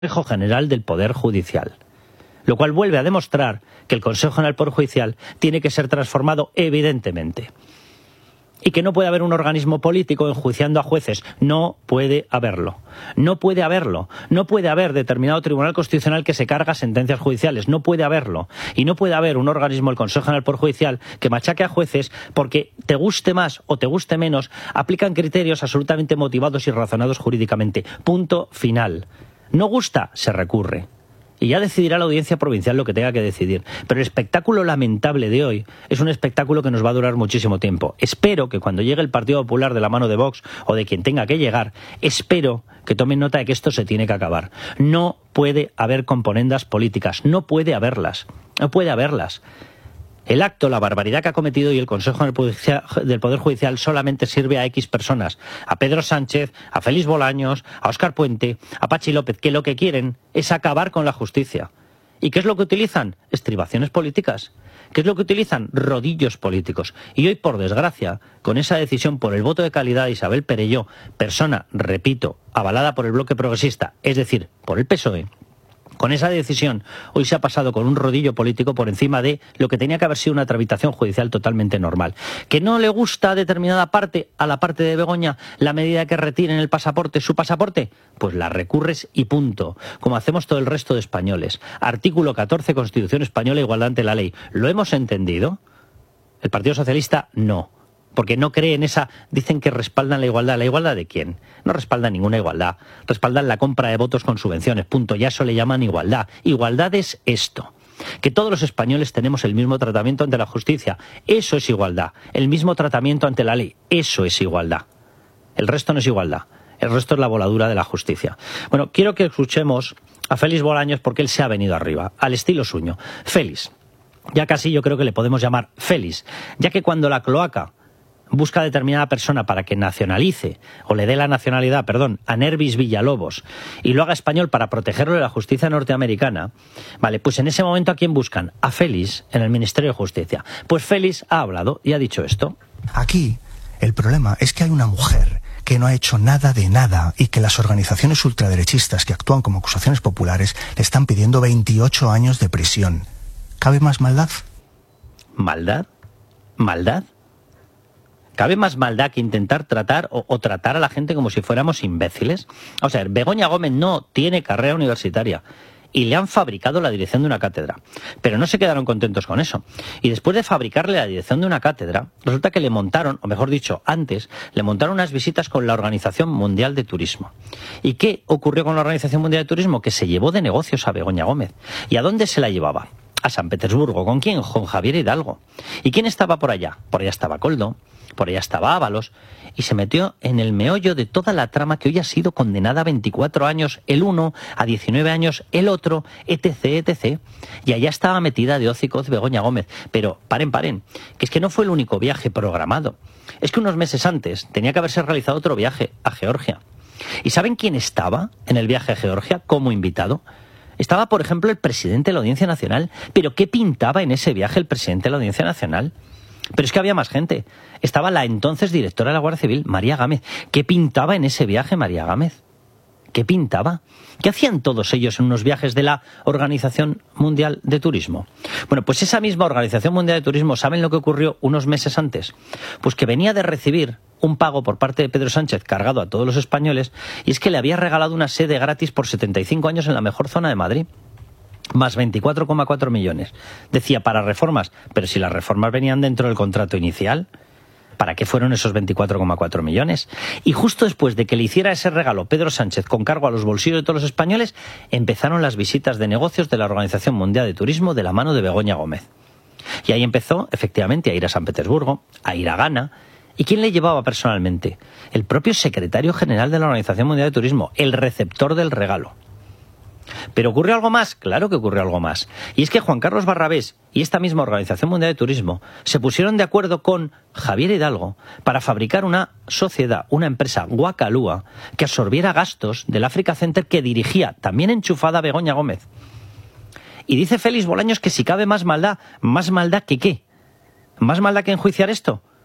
Consejo General del Poder Judicial. Lo cual vuelve a demostrar que el Consejo General del Poder Judicial tiene que ser transformado evidentemente. Y que no puede haber un organismo político enjuiciando a jueces. No puede haberlo. No puede haberlo. No puede haber determinado tribunal constitucional que se carga sentencias judiciales. No puede haberlo. Y no puede haber un organismo, el Consejo General del Poder Judicial, que machaque a jueces porque, te guste más o te guste menos, aplican criterios absolutamente motivados y razonados jurídicamente. Punto final. No gusta, se recurre. Y ya decidirá la audiencia provincial lo que tenga que decidir. Pero el espectáculo lamentable de hoy es un espectáculo que nos va a durar muchísimo tiempo. Espero que cuando llegue el Partido Popular de la mano de Vox o de quien tenga que llegar, espero que tomen nota de que esto se tiene que acabar. No puede haber componendas políticas. No puede haberlas. No puede haberlas. El acto, la barbaridad que ha cometido y el Consejo del Poder Judicial solamente sirve a X personas. A Pedro Sánchez, a Félix Bolaños, a Óscar Puente, a Pachi López, que lo que quieren es acabar con la justicia. ¿Y qué es lo que utilizan? Estribaciones políticas. ¿Qué es lo que utilizan? Rodillos políticos. Y hoy, por desgracia, con esa decisión por el voto de calidad de Isabel Perelló, persona, repito, avalada por el bloque progresista, es decir, por el PSOE, con esa decisión, hoy se ha pasado con un rodillo político por encima de lo que tenía que haber sido una tramitación judicial totalmente normal. ¿Que no le gusta a determinada parte, a la parte de Begoña, la medida que retiren el pasaporte, su pasaporte? Pues la recurres y punto, como hacemos todo el resto de españoles. Artículo 14, Constitución Española, igualdad ante la ley. ¿Lo hemos entendido? El Partido Socialista no. Porque no cree en esa... Dicen que respaldan la igualdad. ¿La igualdad de quién? No respaldan ninguna igualdad. Respaldan la compra de votos con subvenciones. Punto. Ya eso le llaman igualdad. Igualdad es esto. Que todos los españoles tenemos el mismo tratamiento ante la justicia. Eso es igualdad. El mismo tratamiento ante la ley. Eso es igualdad. El resto no es igualdad. El resto es la voladura de la justicia. Bueno, quiero que escuchemos a Félix Bolaños porque él se ha venido arriba. Al estilo suyo. Félix. Ya casi yo creo que le podemos llamar Félix. Ya que cuando la cloaca busca a determinada persona para que nacionalice, o le dé la nacionalidad, a Nervis Villalobos, y lo haga español para protegerlo de la justicia norteamericana, vale, pues en ese momento ¿a quién buscan? A Félix, en el Ministerio de Justicia. Pues Félix ha hablado y ha dicho esto. Aquí el problema es que hay una mujer que no ha hecho nada de nada y que las organizaciones ultraderechistas que actúan como acusaciones populares le están pidiendo 28 años de prisión. ¿Cabe más maldad? ¿Maldad? ¿Maldad? ¿Cabe más maldad que intentar tratar o tratar a la gente como si fuéramos imbéciles? O sea, Begoña Gómez no tiene carrera universitaria y le han fabricado la dirección de una cátedra. Pero no se quedaron contentos con eso. Y después de fabricarle la dirección de una cátedra, resulta que le montaron, o mejor dicho, antes, le montaron unas visitas con la Organización Mundial de Turismo. ¿Y qué ocurrió con la Organización Mundial de Turismo? Que se llevó de negocios a Begoña Gómez. ¿Y a dónde se la llevaba? A San Petersburgo. ¿Con quién? Con Javier Hidalgo. ¿Y quién estaba por allá? Por allá estaba Koldo, por allá estaba Ábalos, y se metió en el meollo de toda la trama que hoy ha sido condenada a 24 años el uno, a 19 años el otro, etc., etc. Y allá estaba metida de hocico Begoña Gómez. Pero paren, que es que no fue el único viaje programado. Es que unos meses antes tenía que haberse realizado otro viaje a Georgia. ¿Y saben quién estaba en el viaje a Georgia como invitado? Estaba, por ejemplo, el presidente de la Audiencia Nacional. ¿Pero qué pintaba en ese viaje el presidente de la Audiencia Nacional? Pero es que había más gente. Estaba la entonces directora de la Guardia Civil, María Gámez. ¿Qué pintaba en ese viaje María Gámez? ¿Qué pintaba? ¿Qué hacían todos ellos en unos viajes de la Organización Mundial de Turismo? Bueno, pues esa misma Organización Mundial de Turismo, ¿saben lo que ocurrió unos meses antes? Pues que venía de recibir un pago por parte de Pedro Sánchez cargado a todos los españoles, y es que le había regalado una sede gratis por 75 años en la mejor zona de Madrid. Más 24,4 millones. Decía, para reformas. Pero si las reformas venían dentro del contrato inicial, ¿para qué fueron esos 24,4 millones? Y justo después de que le hiciera ese regalo Pedro Sánchez con cargo a los bolsillos de todos los españoles, empezaron las visitas de negocios de la Organización Mundial de Turismo de la mano de Begoña Gómez. Y ahí empezó, efectivamente, a ir a San Petersburgo, a ir a Ghana. ¿Y quién le llevaba personalmente? El propio secretario general de la Organización Mundial de Turismo, el receptor del regalo. ¿Pero ocurrió algo más? Claro que ocurrió algo más. Y es que Juan Carlos Barrabés y esta misma Organización Mundial de Turismo se pusieron de acuerdo con Javier Hidalgo para fabricar una sociedad, una empresa, Guacalúa, que absorbiera gastos del Africa Center que dirigía, también enchufada, a Begoña Gómez. Y dice Félix Bolaños que si cabe más maldad que ¿qué? ¿Más maldad que enjuiciar esto?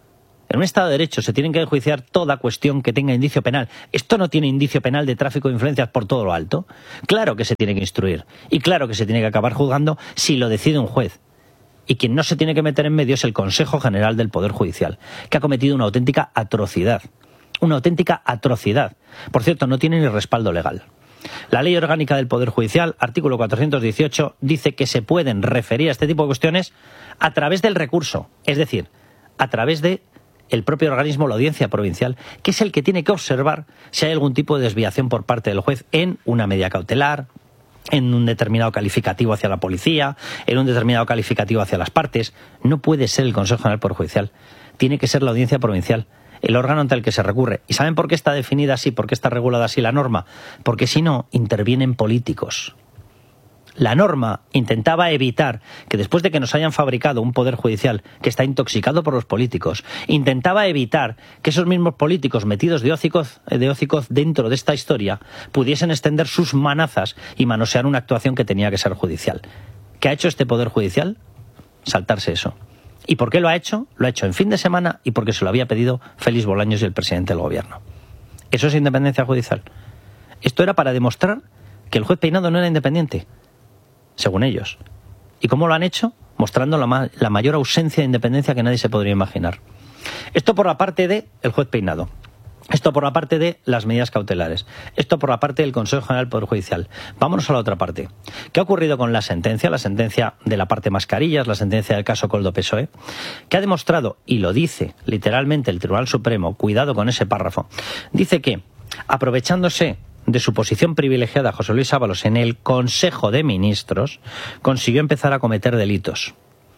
En un Estado de Derecho se tiene que enjuiciar toda cuestión que tenga indicio penal. Esto no tiene indicio penal de tráfico de influencias por todo lo alto. Claro que se tiene que instruir y claro que se tiene que acabar juzgando si lo decide un juez. Y quien no se tiene que meter en medio es el Consejo General del Poder Judicial, que ha cometido una auténtica atrocidad. Una auténtica atrocidad. Por cierto, no tiene ni respaldo legal. La Ley Orgánica del Poder Judicial, artículo 418, dice que se pueden referir a este tipo de cuestiones a través del recurso, es decir, a través de el propio organismo, la Audiencia Provincial, que es el que tiene que observar si hay algún tipo de desviación por parte del juez en una medida cautelar, en un determinado calificativo hacia la policía, en un determinado calificativo hacia las partes. No puede ser el Consejo General del Poder Judicial, tiene que ser la Audiencia Provincial, el órgano ante el que se recurre. ¿Y saben por qué está definida así, por qué está regulada así la norma? Porque si no, intervienen políticos. La norma intentaba evitar que después de que nos hayan fabricado un poder judicial que está intoxicado por los políticos, intentaba evitar que esos mismos políticos metidos de hocicos dentro de esta historia pudiesen extender sus manazas y manosear una actuación que tenía que ser judicial. ¿Qué ha hecho este poder judicial? Saltarse eso. ¿Y por qué lo ha hecho? Lo ha hecho en fin de semana y porque se lo había pedido Félix Bolaños y el presidente del gobierno. ¿Eso es independencia judicial? Esto era para demostrar que el juez Peinado no era independiente, según ellos. ¿Y cómo lo han hecho? Mostrando la mayor ausencia de independencia que nadie se podría imaginar. Esto por la parte del juez Peinado. Esto por la parte de las medidas cautelares. Esto por la parte del Consejo General del Poder Judicial. Vámonos a la otra parte. ¿Qué ha ocurrido con la sentencia? La sentencia de la parte Mascarillas, la sentencia del caso Koldo-PSOE, que ha demostrado, y lo dice literalmente el Tribunal Supremo, cuidado con ese párrafo, dice que, aprovechándose de su posición privilegiada, José Luis Ábalos en el Consejo de Ministros, consiguió empezar a cometer delitos.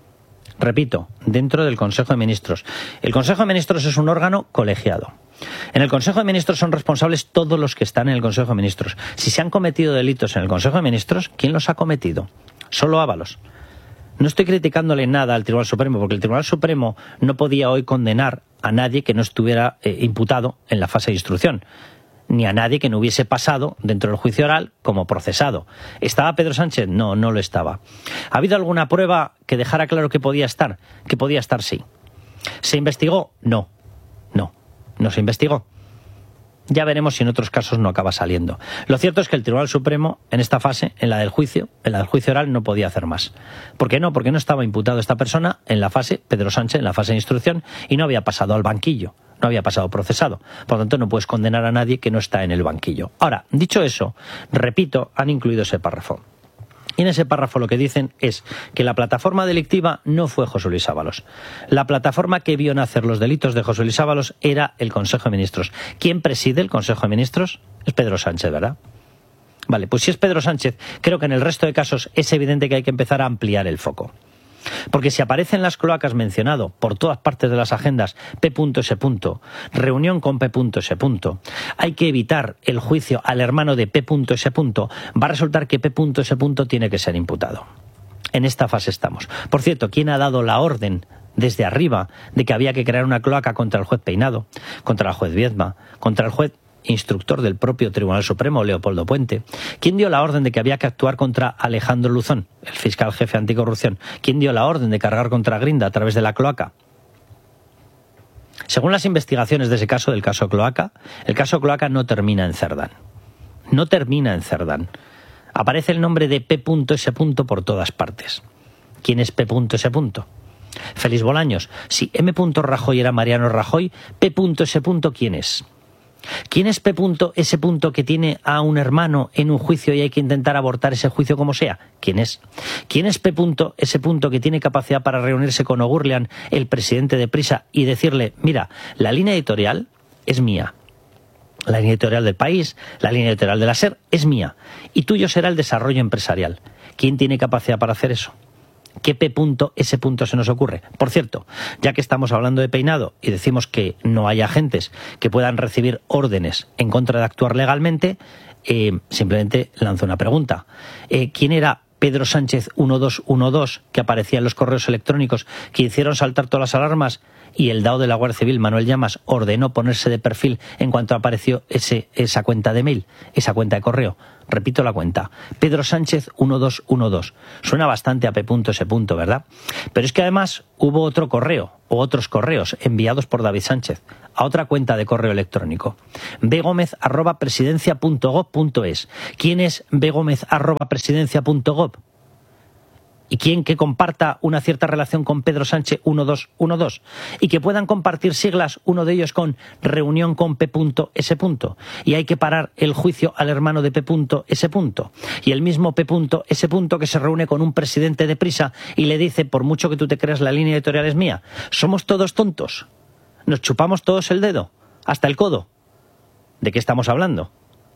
Repito, dentro del Consejo de Ministros. El Consejo de Ministros es un órgano colegiado. En el Consejo de Ministros son responsables todos los que están en el Consejo de Ministros. Si se han cometido delitos en el Consejo de Ministros, ¿quién los ha cometido? Solo Ábalos. No estoy criticándole nada al Tribunal Supremo, porque el Tribunal Supremo no podía hoy condenar a nadie que no estuviera imputado en la fase de instrucción, ni a nadie que no hubiese pasado dentro del juicio oral como procesado. ¿Estaba Pedro Sánchez? No, no lo estaba. ¿Ha habido alguna prueba que dejara claro que podía estar? Que podía estar, sí. ¿Se investigó? No. No se investigó. Ya veremos si en otros casos no acaba saliendo. Lo cierto es que el Tribunal Supremo, en esta fase, en la del juicio oral, no podía hacer más. ¿Por qué no? Porque no estaba imputado esta persona en la fase, Pedro Sánchez, en la fase de instrucción, y no había pasado al banquillo. No había pasado procesado. Por lo tanto, no puedes condenar a nadie que no está en el banquillo. Ahora, dicho eso, repito, han incluido ese párrafo. Y en ese párrafo lo que dicen es que la plataforma delictiva no fue José Luis Ábalos. La plataforma que vio nacer los delitos de José Luis Ábalos era el Consejo de Ministros. ¿Quién preside el Consejo de Ministros? Es Pedro Sánchez, ¿verdad? Vale, pues si es Pedro Sánchez, creo que en el resto de casos es evidente que hay que empezar a ampliar el foco. Porque si aparecen las cloacas mencionado por todas partes de las agendas P.S. reunión con P.S. hay que evitar el juicio al hermano de P.S. va a resultar que P.S. tiene que ser imputado. En esta fase estamos. Por cierto, ¿quién ha dado la orden desde arriba de que había que crear una cloaca contra el juez Peinado, contra el juez Viedma, contra el juez instructor del propio Tribunal Supremo, Leopoldo Puente? ¿Quién dio la orden de que había que actuar contra Alejandro Luzón, el fiscal jefe anticorrupción? ¿Quién dio la orden de cargar contra Grinda a través de la cloaca? Según las investigaciones de ese caso, del caso Cloaca, el caso Cloaca no termina en Cerdán. No termina en Cerdán. Aparece el nombre de P.S. por todas partes. ¿Quién es P.S.? Félix Bolaños. Si M. Rajoy era Mariano Rajoy, P.S. ¿quién es? ¿Quién es P.S. que tiene a un hermano en un juicio y hay que intentar abortar ese juicio como sea? ¿Quién es? ¿Quién es P.S. que tiene capacidad para reunirse con O'Gurlian, el presidente de Prisa, y decirle, mira, la línea editorial es mía, la línea editorial del País, la línea editorial de la SER es mía, y tuyo será el desarrollo empresarial? ¿Quién tiene capacidad para hacer eso? ¿Qué P.S. se nos ocurre? Por cierto, ya que estamos hablando de Peinado y decimos que no hay agentes que puedan recibir órdenes en contra de actuar legalmente, simplemente lanzo una pregunta. ¿Quién era Pedro Sánchez 1212 que aparecía en los correos electrónicos que hicieron saltar todas las alarmas y el DAO de la Guardia Civil, Manuel Llamas, ordenó ponerse de perfil en cuanto apareció esa cuenta de mail, esa cuenta de correo? Repito la cuenta, Pedro Sánchez 1212. Suena bastante a P.S., ¿verdad? Pero es que además hubo otro correo o otros correos enviados por David Sánchez a otra cuenta de correo electrónico, begomez@presidencia.gov.es. ¿Quién es begomez@presidencia.gov? ¿Y quién que comparta una cierta relación con Pedro Sánchez 1212? Y que puedan compartir siglas, uno de ellos con reunión con P.S. Y hay que parar el juicio al hermano de P.S. Y el mismo P.S. que se reúne con un presidente de Prisa y le dice, por mucho que tú te creas la línea editorial es mía, somos todos tontos, nos chupamos todos el dedo, hasta el codo. ¿De qué estamos hablando?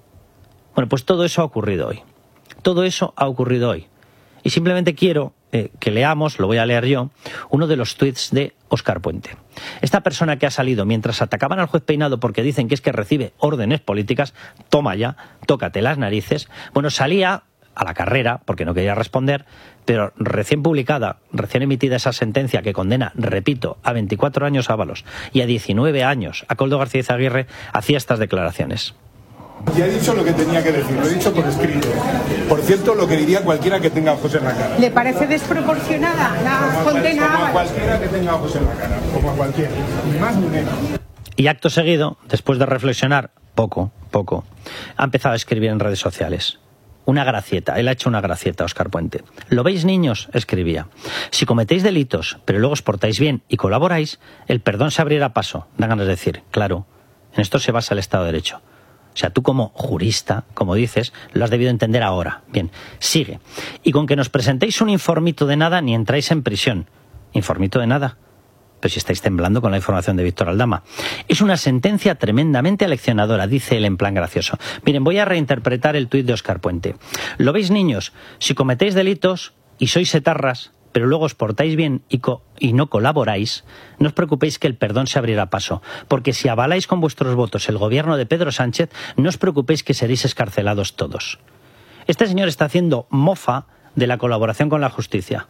Bueno, pues todo eso ha ocurrido hoy. Todo eso ha ocurrido hoy. Y simplemente quiero que leamos, lo voy a leer yo, uno de los tuits de Óscar Puente. Esta persona que ha salido mientras atacaban al juez Peinado porque dicen que es que recibe órdenes políticas, toma ya, tócate las narices. Bueno, salía a la carrera, porque no quería responder, pero recién publicada, recién emitida esa sentencia que condena, repito, a 24 años a Ábalos y a 19 años a Koldo García Izaguirre, hacía estas declaraciones. Ya he dicho lo que tenía que decir, lo he dicho por escrito. Por cierto, lo que diría cualquiera que tenga ojos en la cara. ¿Le parece desproporcionada la condena? Como a cualquiera que tenga ojos en la cara, como a cualquiera, ni más ni menos. Y acto seguido, después de reflexionar poco, ha empezado a escribir en redes sociales. Una gracieta, él ha hecho una gracieta, Óscar Puente. ¿Lo veis, niños?, escribía. Si cometéis delitos, pero luego os portáis bien y colaboráis, el perdón se abrirá paso. Dan ganas de decir, claro, en esto se basa el Estado de Derecho. O sea, tú como jurista, como dices, lo has debido entender ahora. Bien, sigue. Y con que nos presentéis un informito de nada, ni entráis en prisión. ¿Informito de nada? Pero si estáis temblando con la información de Víctor Aldama. Es una sentencia tremendamente aleccionadora, dice él en plan gracioso. Miren, voy a reinterpretar el tuit de Óscar Puente. ¿Lo veis, niños? Si cometéis delitos y sois etarras, pero luego os portáis bien y no colaboráis, no os preocupéis que el perdón se abrirá paso, porque si avaláis con vuestros votos el gobierno de Pedro Sánchez, no os preocupéis que seréis escarcelados todos. Este señor está haciendo mofa de la colaboración con la justicia.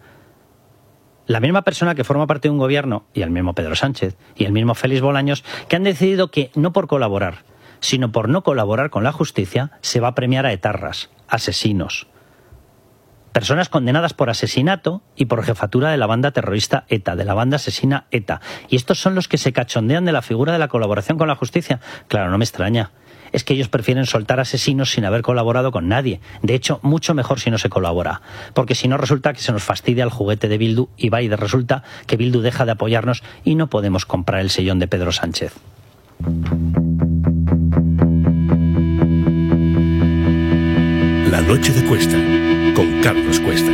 La misma persona que forma parte de un gobierno, y el mismo Pedro Sánchez, y el mismo Félix Bolaños, que han decidido que no por colaborar, sino por no colaborar con la justicia, se va a premiar a etarras, asesinos. Personas condenadas por asesinato y por jefatura de la banda terrorista ETA, de la banda asesina ETA. Y estos son los que se cachondean de la figura de la colaboración con la justicia. Claro, no me extraña. Es que ellos prefieren soltar asesinos sin haber colaborado con nadie. De hecho, mucho mejor si no se colabora. Porque si no, resulta que se nos fastidia el juguete de Bildu y va y resulta que Bildu deja de apoyarnos y no podemos comprar el sillón de Pedro Sánchez. La noche de Cuesta, con Carlos Cuesta.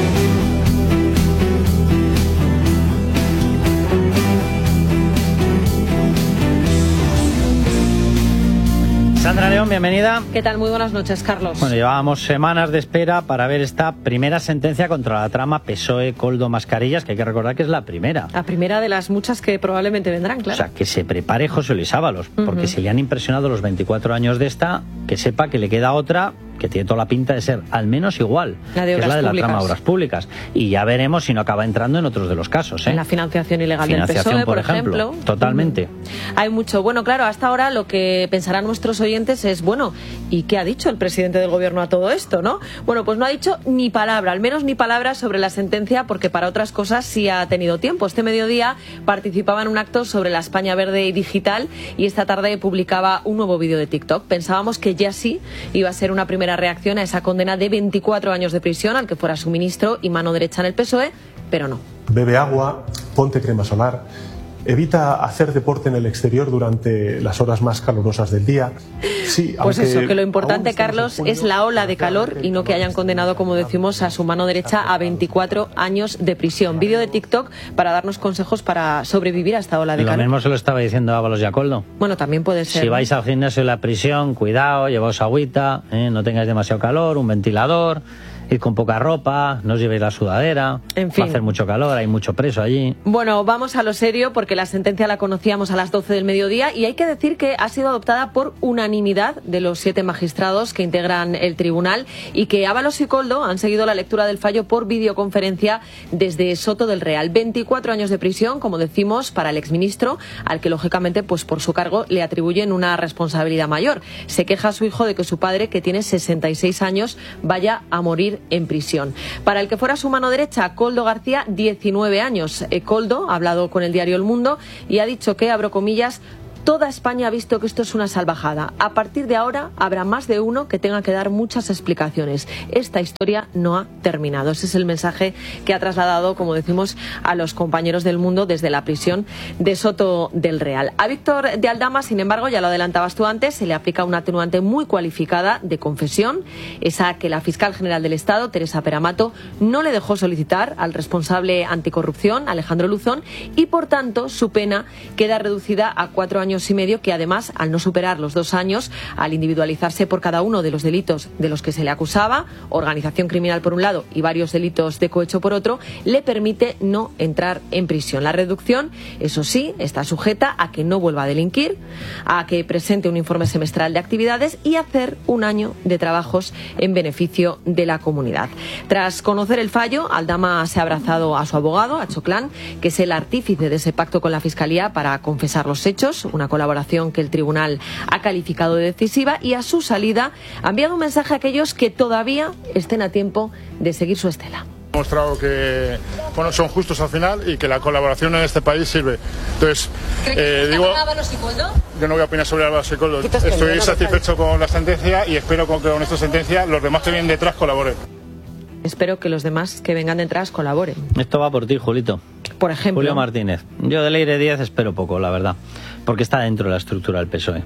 Sandra León, bienvenida. ¿Qué tal? Muy buenas noches, Carlos. Bueno, llevábamos semanas de espera para ver esta primera sentencia contra la trama PSOE-Koldo Mascarillas, que hay que recordar que es la primera. La primera de las muchas que probablemente vendrán, claro. O sea, que se prepare José Luis Ábalos, porque si le han impresionado los 24 años de esta, que sepa que le queda otra que tiene toda la pinta de ser al menos igual, la de que es la de públicas. La trama Obras Públicas. Y ya veremos si no acaba entrando en otros de los casos. En la financiación ilegal del PSOE, por ejemplo. Totalmente. Hay mucho. Bueno, claro, hasta ahora lo que pensarán nuestros oyentes es, bueno, ¿y qué ha dicho el presidente del gobierno a todo esto, no? Bueno, pues no ha dicho ni palabra, al menos ni palabra sobre la sentencia, porque para otras cosas sí ha tenido tiempo. Este mediodía participaba en un acto sobre la España verde y digital y esta tarde publicaba un nuevo vídeo de TikTok. Pensábamos que ya sí iba a ser una primera reacción a esa condena de 24 años de prisión al que fuera su ministro y mano derecha en el PSOE, pero no. Bebe agua, ponte crema solar, evita hacer deporte en el exterior durante las horas más calurosas del día. Sí, pues eso, que lo importante, Carlos, es la ola de calor y no que hayan condenado, como decimos, a su mano derecha a 24 años de prisión. Vídeo de TikTok para darnos consejos para sobrevivir a esta ola de calor. Lo mismo se lo estaba diciendo Ábalos y a Koldo. Bueno, también puede ser. Si vais al gimnasio de la prisión, cuidado, llevaos agüita, no tengáis demasiado calor, un ventilador, id con poca ropa, no os llevéis la sudadera, en fin. Va a hacer mucho calor, hay mucho preso allí. Bueno, vamos a lo serio porque la sentencia la conocíamos a las 12 del mediodía y hay que decir que ha sido adoptada por unanimidad de los 7 magistrados que integran el tribunal y que Ábalos y Koldo han seguido la lectura del fallo por videoconferencia desde Soto del Real. 24 años de prisión, como decimos, para el exministro, al que lógicamente pues por su cargo le atribuyen una responsabilidad mayor. Se queja a su hijo de que su padre, que tiene 66 años, vaya a morir seguir en prisión. Para el que fuera su mano derecha, Koldo García, 19 años. Koldo ha hablado con el diario El Mundo y ha dicho que, abro comillas, toda España ha visto que esto es una salvajada. A partir de ahora habrá más de uno que tenga que dar muchas explicaciones. Esta historia no ha terminado. Ese es el mensaje que ha trasladado, como decimos, a los compañeros del Mundo desde la prisión de Soto del Real. A Víctor de Aldama, sin embargo, ya lo adelantabas tú antes, se le aplica una atenuante muy cualificada de confesión, esa que la fiscal general del Estado, Teresa Peramato, no le dejó solicitar al responsable anticorrupción, Alejandro Luzón, y por tanto su pena queda reducida a 4 años y medio, que además, al no superar los 2 años, al individualizarse por cada uno de los delitos de los que se le acusaba, organización criminal por un lado y varios delitos de cohecho por otro, le permite no entrar en prisión. La reducción, eso sí, está sujeta a que no vuelva a delinquir, a que presente un informe semestral de actividades y hacer 1 año de trabajos en beneficio de la comunidad. Tras conocer el fallo, Aldama se ha abrazado a su abogado, a Choclán, que es el artífice de ese pacto con la Fiscalía para confesar los hechos, una colaboración que el tribunal ha calificado de decisiva, y a su salida ha enviado un mensaje a aquellos que todavía estén a tiempo de seguir su estela. Ha mostrado que son justos al final y que la colaboración en este país sirve. Entonces, digo, yo no voy a opinar sobre Álvaro y Koldo. Estoy satisfecho con la sentencia y espero que con esta sentencia los demás que vienen detrás colaboren. Espero que los demás que vengan detrás colaboren. Esto va por ti, Julito. Por ejemplo. Julio Martínez. Yo de Leire Díaz espero poco, la verdad, porque está dentro de la estructura del PSOE.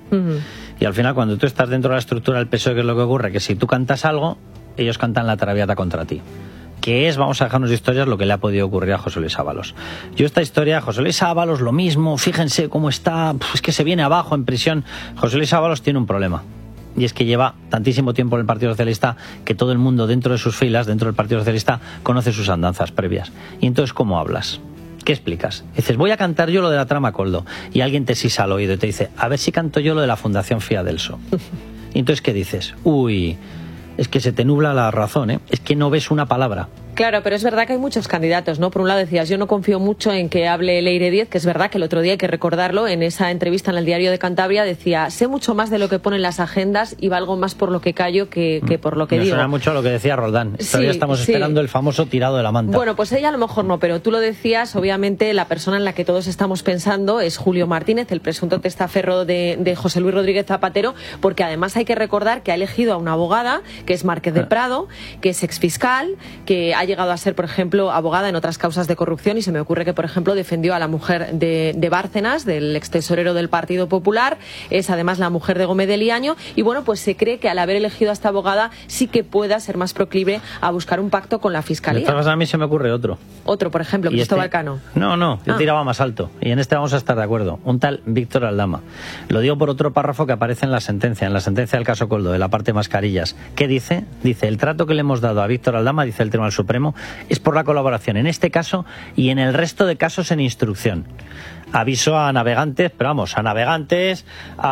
Y al final, cuando tú estás dentro de la estructura del PSOE, ¿qué es lo que ocurre? Que si tú cantas algo, ellos cantan la traviata contra ti. Que es, vamos a dejarnos de historias, lo que le ha podido ocurrir a José Luis Ábalos. Yo esta historia, José Luis Ábalos, lo mismo, fíjense cómo está, es que se viene abajo en prisión. José Luis Ábalos tiene un problema. Y es que lleva tantísimo tiempo en el Partido Socialista que todo el mundo dentro de sus filas, dentro del Partido Socialista, conoce sus andanzas previas. Y entonces, ¿cómo hablas? ¿Qué explicas? Dices, voy a cantar yo lo de la trama Koldo. Y alguien te sisa al oído y te dice, a ver si canto yo lo de la Fundación Fiadelso. Y entonces, ¿qué dices? Uy, es que se te nubla la razón, ¿eh? Es que no ves una palabra. Claro, pero es verdad que hay muchos candidatos, ¿no? Por un lado decías, yo no confío mucho en que hable Leire Díaz, que es verdad que el otro día hay que recordarlo, en esa entrevista en el Diario de Cantabria decía, sé mucho más de lo que ponen las agendas y valgo más por lo que callo que por lo que digo. Me suena mucho a lo que decía Roldán. Todavía estamos esperando el famoso tirado de la manta. Bueno, pues ella a lo mejor no, pero tú lo decías, obviamente la persona en la que todos estamos pensando es Julio Martínez, el presunto testaferro de José Luis Rodríguez Zapatero, porque además hay que recordar que ha elegido a una abogada, que es Márquez de Prado, que es exfiscal, que ha llegado a ser, por ejemplo, abogada en otras causas de corrupción, y se me ocurre que, por ejemplo, defendió a la mujer de Bárcenas, del extesorero del Partido Popular, es además la mujer de Gómez de Liaño, y bueno, pues se cree que al haber elegido a esta abogada sí que pueda ser más proclive a buscar un pacto con la Fiscalía. A mí se me ocurre otro. Otro, por ejemplo, Cristóbal Cano. No, yo tiraba más alto, y en este vamos a estar de acuerdo. Un tal Víctor Aldama. Lo digo por otro párrafo que aparece en la sentencia del caso Koldo, de la parte mascarillas. ¿Qué dice? Dice, el trato que le hemos dado a Víctor Aldama, dice el Tribunal Supremo, es por la colaboración en este caso y en el resto de casos en instrucción. Aviso a navegantes, pero vamos, a navegantes,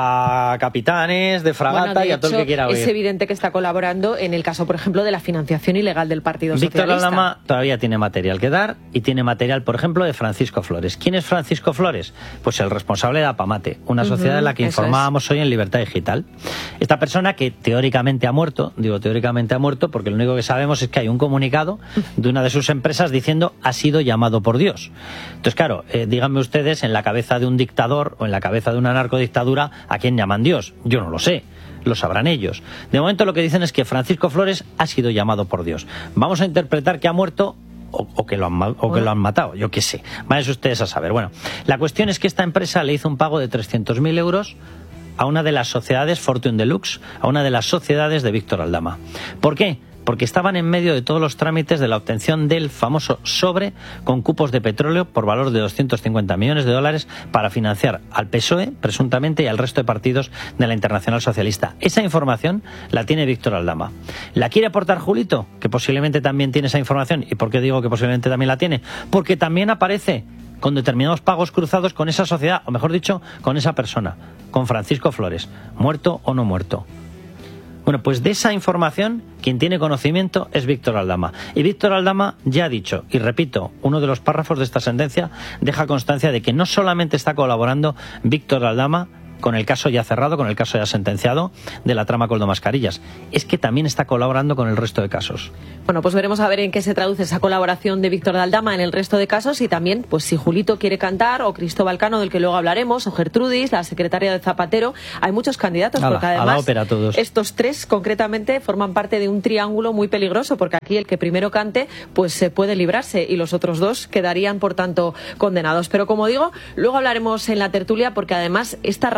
a capitanes de fragata y a todo el que quiera oír. Es evidente que está colaborando en el caso, por ejemplo, de la financiación ilegal del Partido Socialista. Víctor Aldama todavía tiene material que dar y tiene material, por ejemplo, de Francisco Flores. ¿Quién es Francisco Flores? Pues el responsable de Apamate, una sociedad en la que informábamos hoy en Libertad Digital. Esta persona que teóricamente ha muerto, digo teóricamente ha muerto porque lo único que sabemos es que hay un comunicado de una de sus empresas diciendo ha sido llamado por Dios. Entonces, claro, díganme ustedes, en la cabeza de un dictador o en la cabeza de una narcodictadura, ¿a quién llaman Dios? Yo no lo sé, lo sabrán ellos. De momento lo que dicen es que Francisco Flores ha sido llamado por Dios. Vamos a interpretar que ha muerto o que lo han matado, yo qué sé. Vayan ustedes a saber. Bueno, la cuestión es que esta empresa le hizo un pago de 300.000 euros a una de las sociedades Fortune Deluxe, a una de las sociedades de Víctor Aldama. ¿Por qué? Porque estaban en medio de todos los trámites de la obtención del famoso sobre con cupos de petróleo por valor de 250 millones de dólares para financiar al PSOE, presuntamente, y al resto de partidos de la Internacional Socialista. Esa información la tiene Víctor Aldama. ¿La quiere aportar Julito? Que posiblemente también tiene esa información. ¿Y por qué digo que posiblemente también la tiene? Porque también aparece con determinados pagos cruzados con esa sociedad, o mejor dicho, con esa persona, con Francisco Flores, muerto o no muerto. Bueno, pues de esa información, quien tiene conocimiento es Víctor Aldama. Y Víctor Aldama ya ha dicho, y repito, uno de los párrafos de esta sentencia deja constancia de que no solamente está colaborando Víctor Aldama con el caso ya cerrado, con el caso ya sentenciado de la trama Koldo Mascarillas. Es que también está colaborando con el resto de casos. Bueno, pues veremos a ver en qué se traduce esa colaboración de Víctor de Aldama en el resto de casos y también, pues si Julito quiere cantar, o Cristóbal Cano, del que luego hablaremos, o Gertrudis, la secretaria de Zapatero. Hay muchos candidatos, porque además a la ópera todos. Estos tres concretamente forman parte de un triángulo muy peligroso, porque aquí el que primero cante pues se puede librarse y los otros dos quedarían por tanto condenados. Pero como digo, luego hablaremos en la tertulia, porque además esta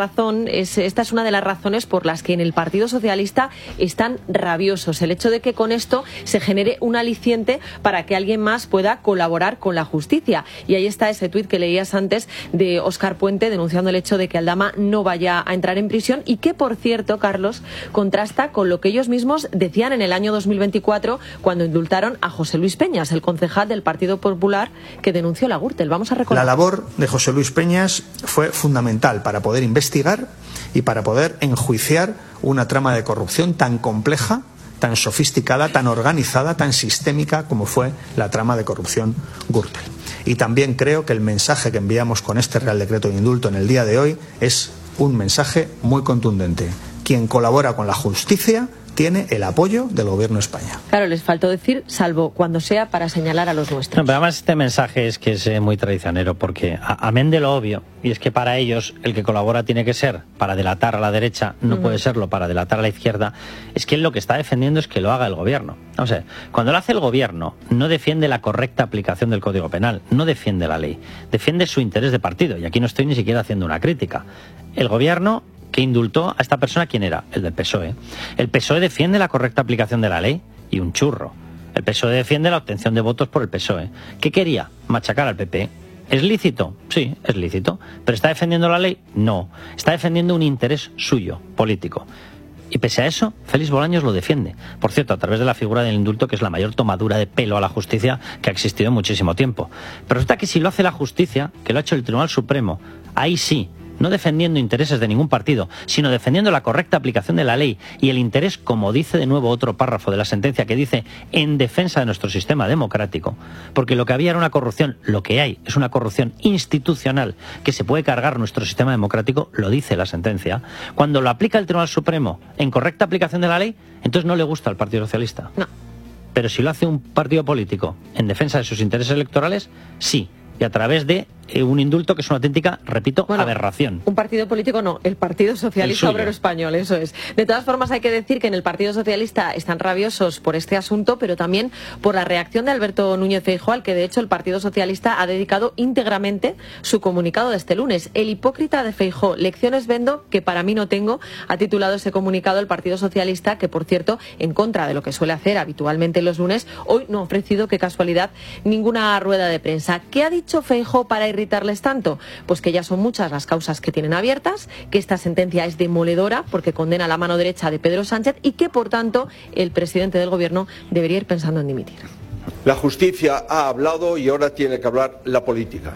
es una de las razones por las que en el Partido Socialista están rabiosos, el hecho de que con esto se genere un aliciente para que alguien más pueda colaborar con la justicia. Y ahí está ese tuit que leías antes de Óscar Puente denunciando el hecho de que Aldama no vaya a entrar en prisión y que, por cierto, Carlos, contrasta con lo que ellos mismos decían en el año 2024 cuando indultaron a José Luis Peñas, el concejal del Partido Popular que denunció la Gürtel. Vamos a recordar. La labor de José Luis Peñas fue fundamental para poder investigar y para poder enjuiciar una trama de corrupción tan compleja, tan sofisticada, tan organizada, tan sistémica como fue la trama de corrupción Gürtel. Y también creo que el mensaje que enviamos con este Real Decreto de Indulto en el día de hoy es un mensaje muy contundente. Quien colabora con la justicia tiene el apoyo del Gobierno de España. Claro, les faltó decir, salvo cuando sea para señalar a los nuestros. No, pero además este mensaje es que es muy traicionero, porque amén de lo obvio, y es que para ellos el que colabora tiene que ser para delatar a la derecha, no puede serlo para delatar a la izquierda, es que él lo que está defendiendo es que lo haga el Gobierno. O sea, cuando lo hace el Gobierno, no defiende la correcta aplicación del Código Penal, no defiende la ley, defiende su interés de partido, y aquí no estoy ni siquiera haciendo una crítica. El Gobierno que indultó a esta persona, ¿quién era? El del PSOE. El PSOE defiende la correcta aplicación de la ley y un churro. El PSOE defiende la obtención de votos por el PSOE. ¿Qué quería? Machacar al PP. ¿Es lícito? Sí, es lícito. ¿Pero está defendiendo la ley? No. Está defendiendo un interés suyo, político. Y pese a eso, Félix Bolaños lo defiende. Por cierto, a través de la figura del indulto, que es la mayor tomadura de pelo a la justicia que ha existido en muchísimo tiempo. Pero resulta que si lo hace la justicia, que lo ha hecho el Tribunal Supremo, ahí sí, no defendiendo intereses de ningún partido, sino defendiendo la correcta aplicación de la ley y el interés, como dice de nuevo otro párrafo de la sentencia que dice, en defensa de nuestro sistema democrático, porque lo que había era una corrupción, lo que hay es una corrupción institucional que se puede cargar nuestro sistema democrático, lo dice la sentencia. Cuando lo aplica el Tribunal Supremo en correcta aplicación de la ley, entonces no le gusta al Partido Socialista. No. Pero si lo hace un partido político en defensa de sus intereses electorales, sí. Y a través de un indulto que es una auténtica, repito, aberración. Un partido político no, el Partido Socialista Obrero Español, eso es. De todas formas, hay que decir que en el Partido Socialista están rabiosos por este asunto, pero también por la reacción de Alberto Núñez Feijóo, al que de hecho el Partido Socialista ha dedicado íntegramente su comunicado de este lunes. El hipócrita de Feijóo, lecciones vendo que para mí no tengo, ha titulado ese comunicado el Partido Socialista, que por cierto, en contra de lo que suele hacer habitualmente los lunes, hoy no ha ofrecido, qué casualidad, ninguna rueda de prensa. ¿Qué ha dicho Feijóo para irritarles tanto? Pues que ya son muchas las causas que tienen abiertas, que esta sentencia es demoledora porque condena a la mano derecha de Pedro Sánchez y que, por tanto, el presidente del Gobierno debería ir pensando en dimitir. La justicia ha hablado y ahora tiene que hablar la política.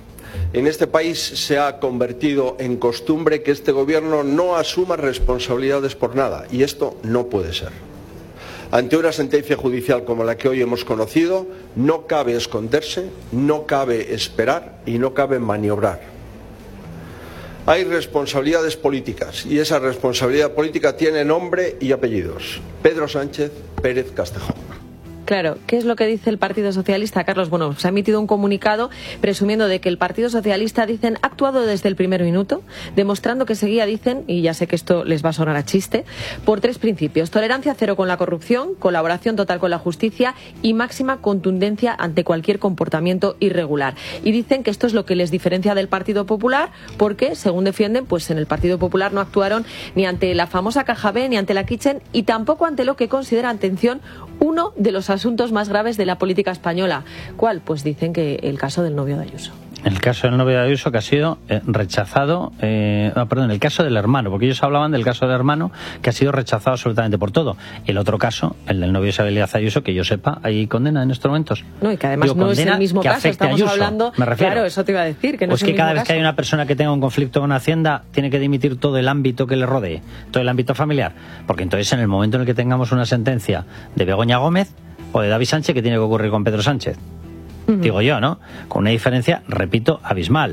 En este país se ha convertido en costumbre que este Gobierno no asuma responsabilidades por nada y esto no puede ser. Ante una sentencia judicial como la que hoy hemos conocido, no cabe esconderse, no cabe esperar y no cabe maniobrar. Hay responsabilidades políticas y esa responsabilidad política tiene nombre y apellidos. Pedro Sánchez Pérez Castejón. Claro, ¿qué es lo que dice el Partido Socialista, Carlos? Bueno, se ha emitido un comunicado presumiendo de que el Partido Socialista, dicen, ha actuado desde el primer minuto, demostrando que seguía, dicen, y ya sé que esto les va a sonar a chiste, por 3 principios: tolerancia cero con la corrupción, colaboración total con la justicia y máxima contundencia ante cualquier comportamiento irregular. Y dicen que esto es lo que les diferencia del Partido Popular, porque, según defienden, pues en el Partido Popular no actuaron ni ante la famosa Caja B, ni ante la Kitchen, y tampoco ante lo que considera, atención, uno de los asuntos más graves de la política española. ¿Cuál? Pues dicen que el caso del novio de Ayuso. El caso del novio de Ayuso, que ha sido rechazado, el caso del hermano, porque ellos hablaban del caso del hermano, que ha sido rechazado absolutamente por todo. El otro caso, el del novio de Isabel Díaz Ayuso, que yo sepa, hay condena en estos momentos. No, y que además no es el mismo caso, estamos hablando, me refiero. Claro, eso te iba a decir, que no pues es el que cada mismo vez caso. que hay una persona que tenga un conflicto con Hacienda, tiene que dimitir todo el ámbito que le rodee, todo el ámbito familiar, porque entonces en el momento en el que tengamos una sentencia de Begoña Gómez o de David Sánchez, ¿qué tiene que ocurrir con Pedro Sánchez? Digo yo, ¿no? Con una diferencia, repito, abismal.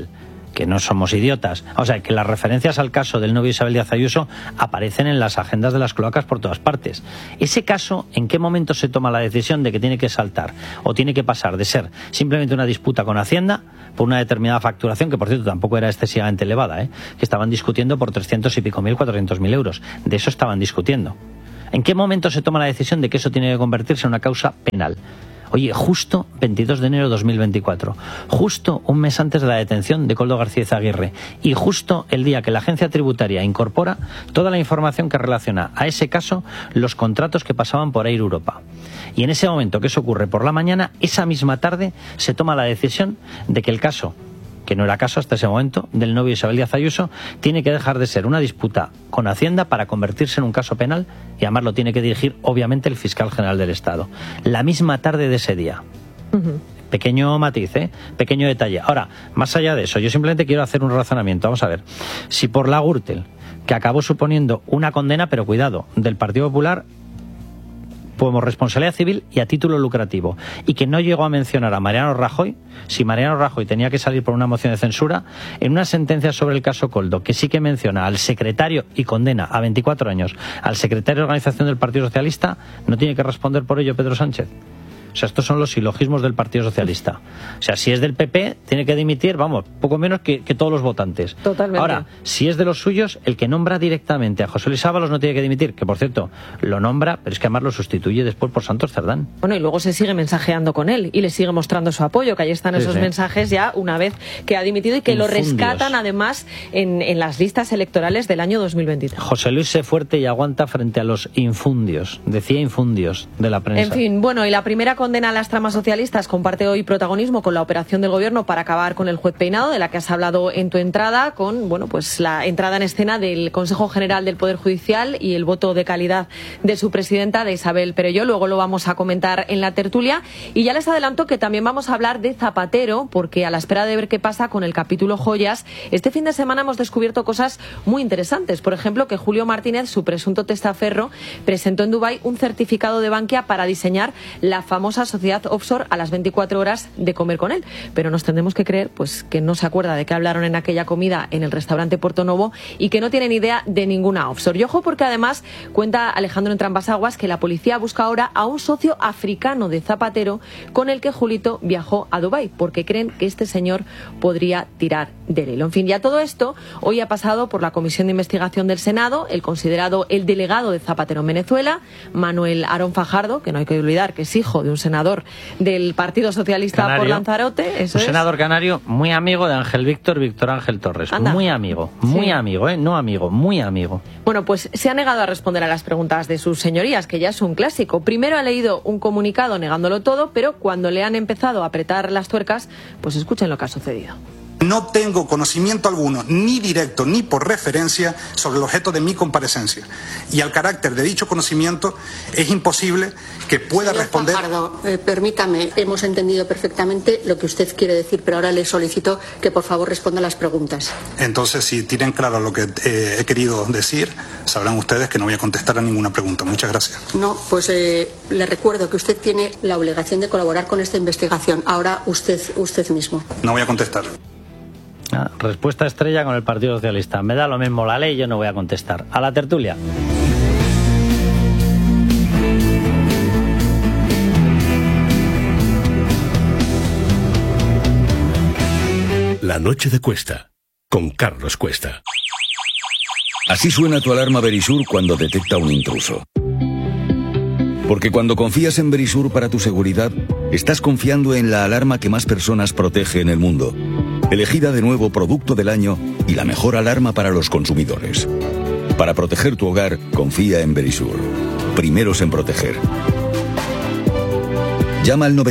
que no somos idiotas. O sea, que las referencias al caso del novio Isabel Díaz Ayuso aparecen en las agendas de las cloacas por todas partes. Ese caso, ¿en qué momento se toma la decisión de que tiene que saltar o tiene que pasar de ser simplemente una disputa con Hacienda por una determinada facturación, que por cierto tampoco era excesivamente elevada, que estaban discutiendo por 300 y pico mil, 400.000 euros? De eso estaban discutiendo. ¿En qué momento se toma la decisión de que eso tiene que convertirse en una causa penal? Oye, justo 22 de enero de 2024, justo un mes antes de la detención de Koldo García Izaguirre y justo el día que la agencia tributaria incorpora toda la información que relaciona a ese caso los contratos que pasaban por Air Europa. Y en ese momento que eso ocurre por la mañana, esa misma tarde se toma la decisión de que el caso, que no era caso hasta ese momento, del novio Isabel Díaz Ayuso, tiene que dejar de ser una disputa con Hacienda para convertirse en un caso penal, y además lo tiene que dirigir obviamente el fiscal general del Estado. La misma tarde de ese día. Pequeño matiz, pequeño detalle. Ahora, más allá de eso, yo simplemente quiero hacer un razonamiento. Vamos a ver, si por la Gürtel, que acabó suponiendo una condena, pero cuidado, del Partido Popular, como responsabilidad civil y a título lucrativo, y que no llegó a mencionar a Mariano Rajoy, si Mariano Rajoy tenía que salir por una moción de censura, en una sentencia sobre el caso Koldo, que sí que menciona al secretario y condena a 24 años al secretario de organización del Partido Socialista, ¿no tiene que responder por ello Pedro Sánchez? O sea, estos son los silogismos del Partido Socialista. O sea, si es del PP, tiene que dimitir, vamos, poco menos que todos los votantes. Totalmente. Ahora, si es de los suyos, el que nombra directamente a José Luis Ábalos no tiene que dimitir, que por cierto, lo nombra, pero es que además lo sustituye después por Santos Cerdán. Bueno, y luego se sigue mensajeando con él y le sigue mostrando su apoyo, que ahí están esos mensajes ya una vez que ha dimitido y que lo rescatan además en las listas electorales del año 2023. José Luis sé fuerte y aguanta frente a los infundios, decía infundios de la prensa. En fin, bueno, y la primera condena a las tramas socialistas comparte hoy protagonismo con la operación del gobierno para acabar con el juez Peinado, de la que has hablado en tu entrada, con pues la entrada en escena del Consejo General del Poder Judicial y el voto de calidad de su presidenta, de Isabel Perelló. Luego lo vamos a comentar en la tertulia. Y ya les adelanto que también vamos a hablar de Zapatero, porque a la espera de ver qué pasa con el capítulo joyas, este fin de semana hemos descubierto cosas muy interesantes. Por ejemplo, que Julio Martínez, su presunto testaferro, presentó en Dubái un certificado de Bankia para diseñar la famosa sociedad offshore a las 24 horas de comer con él. Pero nos tendremos que creer pues que no se acuerda de qué hablaron en aquella comida en el restaurante Puerto Novo y que no tiene ni idea de ninguna offshore. Y ojo, porque además cuenta Alejandro Entrambas-Aguas que la policía busca ahora a un socio africano de Zapatero con el que Julito viajó a Dubái, porque creen que este señor podría tirar del hilo. En fin, ya todo esto hoy ha pasado por la Comisión de Investigación del Senado, el considerado el delegado de Zapatero en Venezuela, Manuel Aarón Fajardo, que no hay que olvidar que es hijo de un senador del Partido Socialista canario, por Lanzarote. Eso un senador canario muy amigo de Ángel Víctor Ángel Torres. Anda. Muy amigo, no amigo, muy amigo. Bueno, pues se ha negado a responder a las preguntas de sus señorías, que ya es un clásico. Primero ha leído un comunicado negándolo todo, pero cuando le han empezado a apretar las tuercas, pues escuchen lo que ha sucedido. No tengo conocimiento alguno, ni directo ni por referencia, sobre el objeto de mi comparecencia. Y al carácter de dicho conocimiento es imposible que pueda responder. Fajardo, permítame, hemos entendido perfectamente lo que usted quiere decir, pero ahora le solicito que por favor responda a las preguntas. Entonces, si tienen claro lo que he querido decir, sabrán ustedes que no voy a contestar a ninguna pregunta. Muchas gracias. No, pues le recuerdo que usted tiene la obligación de colaborar con esta investigación. Ahora usted mismo. No voy a contestar. Respuesta estrella con el Partido Socialista. Me da lo mismo la ley, yo no voy a contestar. A la tertulia. La noche de Cuesta, con Carlos Cuesta. Así suena tu alarma Verisur cuando detecta un intruso. Porque cuando confías en Verisur para tu seguridad, estás confiando en la alarma que más personas protege en el mundo. Elegida de nuevo producto del año y la mejor alarma para los consumidores. Para proteger tu hogar, confía en Verisur. Primeros en proteger. Llama al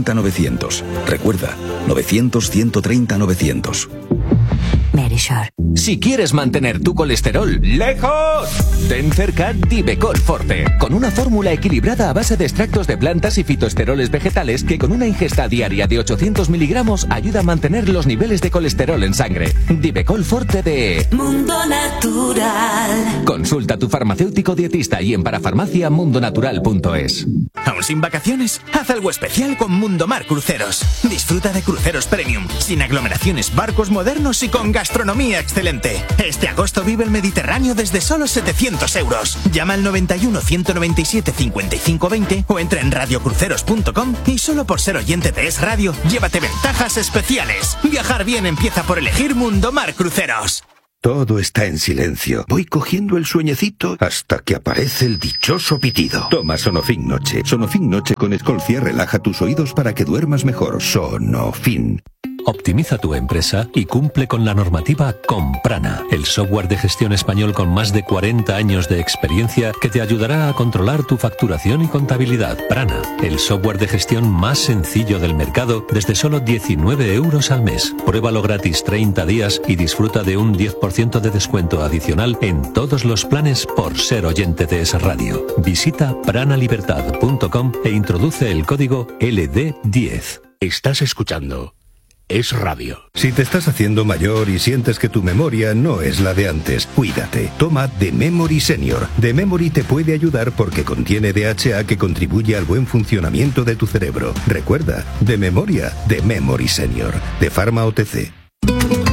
900-130-900. Recuerda, 900-130-900. Verisur. Si quieres mantener tu colesterol lejos, ten cerca Divecol Forte, con una fórmula equilibrada a base de extractos de plantas y fitoesteroles vegetales que con una ingesta diaria de 800 miligramos ayuda a mantener los niveles de colesterol en sangre. Divecol Forte de Mundo Natural. Consulta a tu farmacéutico dietista y en parafarmaciamundonatural.es. ¿Aún sin vacaciones? Haz algo especial con Mundomar Cruceros. Disfruta de cruceros premium, sin aglomeraciones, barcos modernos y con gastronomía excelente. Este agosto vive el Mediterráneo desde solo 700 euros. Llama al 91 197 55 20 o entra en radiocruceros.com y solo por ser oyente de Es Radio, llévate ventajas especiales. Viajar bien empieza por elegir Mundomar Cruceros. Todo está en silencio. Voy cogiendo el sueñecito hasta que aparece el dichoso pitido. Toma Sonofin Noche. Sonofin Noche con Escolcia relaja tus oídos para que duermas mejor. Sonofin. Optimiza tu empresa y cumple con la normativa con Prana, el software de gestión español con más de 40 años de experiencia que te ayudará a controlar tu facturación y contabilidad. Prana, el software de gestión más sencillo del mercado desde solo 19 euros al mes. Pruébalo gratis 30 días y disfruta de un 10% de descuento adicional en todos los planes por ser oyente de Es Radio. Visita pranalibertad.com e introduce el código LD10. Estás escuchando Es Radio. Si te estás haciendo mayor y sientes que tu memoria no es la de antes, cuídate. Toma The Memory Senior. The Memory te puede ayudar porque contiene DHA que contribuye al buen funcionamiento de tu cerebro. Recuerda, de memoria, The Memory Senior. De Pharma OTC.